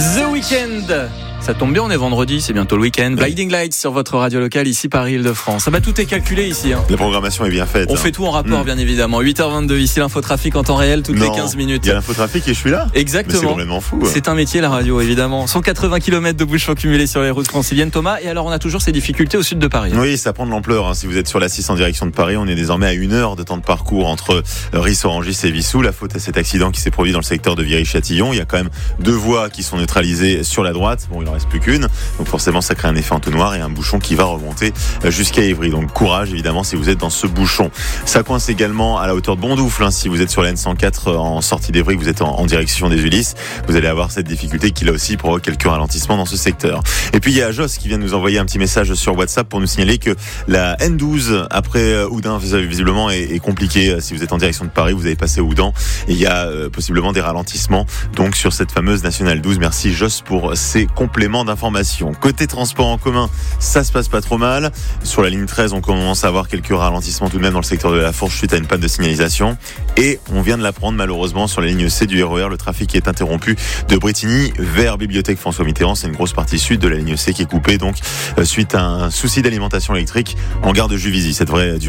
The Weeknd. Ça tombe bien, on est vendredi, c'est bientôt le week-end. Blinding Lights sur votre radio locale, ici Paris-Île-de-France. Tout est calculé ici. La programmation est bien faite. On fait tout en rapport, bien évidemment. 8h22, ici l'infotrafic en temps réel, toutes les 15 minutes. Il y a l'infotrafic et je suis là. Exactement. Mais c'est complètement fou. C'est un métier, la radio, évidemment. 180 km de bouchons cumulés sur les routes franciliennes. Thomas, et alors on a toujours ces difficultés au sud de Paris. Oui, ça prend de l'ampleur. Si vous êtes sur la 6 en direction de Paris, on est désormais à 1 heure de temps de parcours entre Ris-Orangis et Vissou. La faute à cet accident qui s'est produit dans le secteur de Viry-Châtillon. Il y a quand même 2 voies qui sont neutralisées sur la droite. Bon, il en reste plus qu'une. Donc forcément, ça crée un effet entonnoir et un bouchon qui va remonter jusqu'à Évry. Donc courage, évidemment, si vous êtes dans ce bouchon. Ça coince également à la hauteur de Bondoufle. Si vous êtes sur la N104 en sortie d'Évry, que vous êtes en direction des Ulysses, vous allez avoir cette difficulté qui là aussi provoque quelques ralentissements dans ce secteur. Et puis il y a Joss qui vient de nous envoyer un petit message sur WhatsApp pour nous signaler que la N12 après Houdan visiblement est compliquée. Si vous êtes en direction de Paris, vous avez passé Houdan et il y a possiblement des ralentissements donc sur cette fameuse nationale 12. Merci Joss pour ces compléments d'information. Côté transport en commun, ça se passe pas trop mal. Sur la ligne 13, on commence à avoir quelques ralentissements tout de même dans le secteur de la Fourche suite à une panne de signalisation. Et on vient de l'apprendre malheureusement sur la ligne C du RER, le trafic est interrompu de Brétigny vers Bibliothèque François Mitterrand. C'est une grosse partie sud de la ligne C qui est coupée donc suite à un souci d'alimentation électrique en gare de Juvisy. Ça devrait durer